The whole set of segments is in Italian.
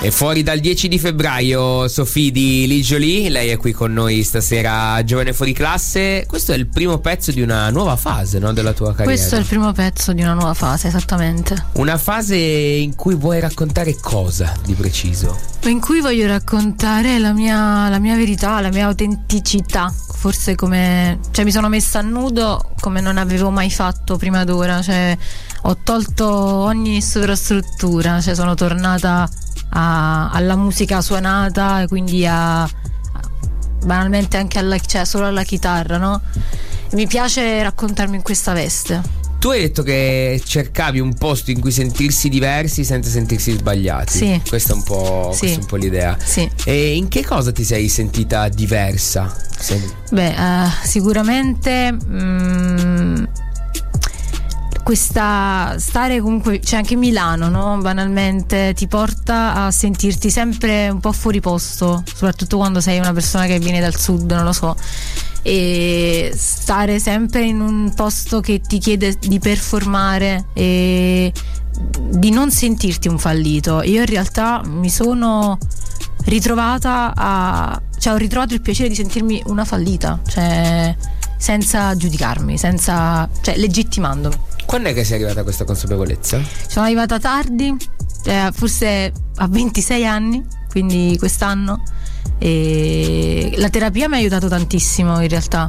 E fuori dal 10 di febbraio, Sophie di Ligioli, lei è qui con noi stasera, Giovane Fuori Classe. Questo è il primo pezzo di una nuova fase, no, della tua carriera. Questo è il primo pezzo di una nuova fase, esattamente. Una fase in cui vuoi raccontare cosa di preciso? In cui voglio raccontare la mia verità, la mia autenticità. Forse come, cioè, mi sono messa a nudo come non avevo mai fatto prima d'ora, cioè ho tolto ogni sovrastruttura, cioè sono tornata alla musica suonata e quindi banalmente anche cioè solo alla chitarra, no? E mi piace raccontarmi in questa veste. Tu hai detto che cercavi un posto in cui sentirsi diversi senza sentirsi sbagliati. Sì. Questa è un po', sì. questa è un po' l'idea. Sì. E in che cosa ti sei sentita diversa? Sicuramente questa stare comunque, cioè anche Milano, no? Banalmente ti porta a sentirti sempre un po' fuori posto, soprattutto quando sei una persona che viene dal sud, non lo so. E stare sempre in un posto che ti chiede di performare e di non sentirti un fallito. Io in realtà mi sono ritrovata cioè ho ritrovato il piacere di sentirmi una fallita, cioè senza giudicarmi, cioè legittimandomi. Quando è che sei arrivata a questa consapevolezza? Sono arrivata tardi, forse a 26 anni, quindi quest'anno. E la terapia mi ha aiutato tantissimo in realtà.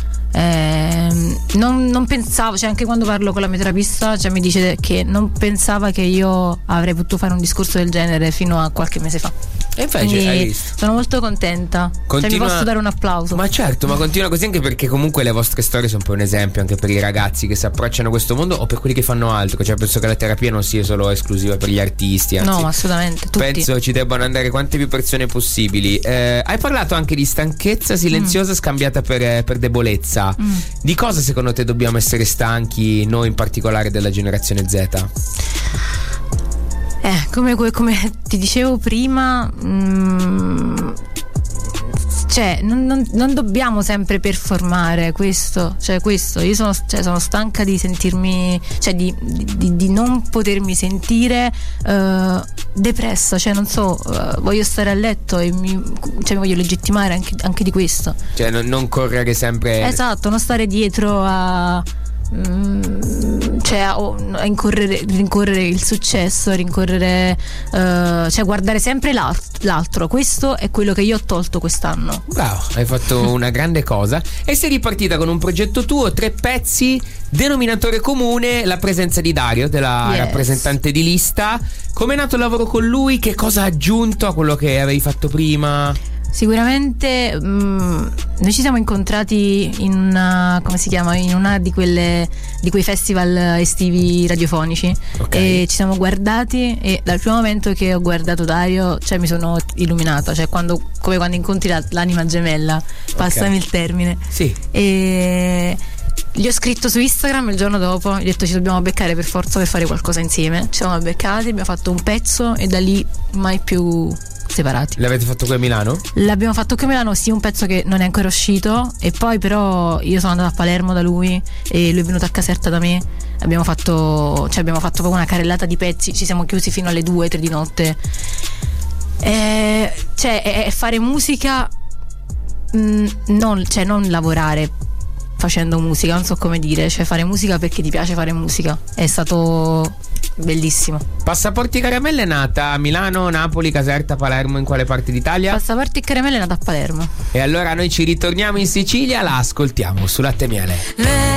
Non pensavo, cioè anche quando parlo con la mia terapista, cioè mi dice che non pensava che io avrei potuto fare un discorso del genere fino a qualche mese fa. E invece hai visto? Sono molto contenta. Cioè, mi posso dare un applauso. Ma certo, ma continua così, anche perché comunque le vostre storie sono poi un esempio anche per i ragazzi che si approcciano a questo mondo o per quelli che fanno altro. Cioè penso che la terapia non sia solo esclusiva per gli artisti, anzi, no, assolutamente, tutti. Penso ci debbano andare quante più persone possibili. Hai parlato anche di stanchezza silenziosa scambiata per debolezza. Di cosa secondo te dobbiamo essere stanchi, noi in particolare della generazione Z? Come ti dicevo prima, cioè non dobbiamo sempre performare questo. Io sono stanca di sentirmi, cioè di non potermi sentire depressa, cioè non so, voglio stare a letto e mi voglio legittimare anche di questo. Cioè non correre sempre. Esatto, non stare dietro a rincorrere il successo, cioè guardare sempre l'altro. Questo è quello che io ho tolto quest'anno. Wow, hai fatto una grande cosa. E sei ripartita con un progetto tuo, 3 pezzi, denominatore comune, la presenza di Dario, della rappresentante di lista. Com'è nato il lavoro con lui? Che cosa ha aggiunto a quello che avevi fatto prima? Sicuramente noi ci siamo incontrati in una di quei festival estivi radiofonici, okay. E ci siamo guardati e dal primo momento che ho guardato Dario, cioè mi sono illuminata, cioè come quando incontri l'anima gemella, passami il termine. Sì. E gli ho scritto su Instagram il giorno dopo, gli ho detto ci dobbiamo beccare per forza per fare qualcosa insieme. Ci siamo beccati, abbiamo fatto un pezzo e da lì mai più separati. L'avete fatto qui a Milano? L'abbiamo fatto qui a Milano, sì, un pezzo che non è ancora uscito. E poi però io sono andata a Palermo da lui e lui è venuto a Caserta da me. Abbiamo fatto proprio una carrellata di pezzi. Ci siamo chiusi fino alle 2-3 di notte. È fare musica, non lavorare facendo musica, non so come dire, cioè fare musica perché ti piace fare musica. È stato bellissimo. Passaporti Caramelle è nata a Milano, Napoli, Caserta, Palermo, in quale parte d'Italia? Passaporti Caramelle è nata a Palermo. E allora noi ci ritorniamo in Sicilia, la ascoltiamo su Latte e Miele.